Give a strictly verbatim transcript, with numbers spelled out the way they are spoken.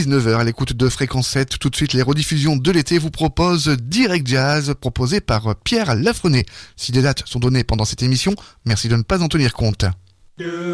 dix-neuf heures à l'écoute de Fréquence sept. Tout de suite, les rediffusions de l'été vous proposent Direct Jazz, proposé par Pierre Lafrenet. Si des dates sont données pendant cette émission, merci de ne pas en tenir compte.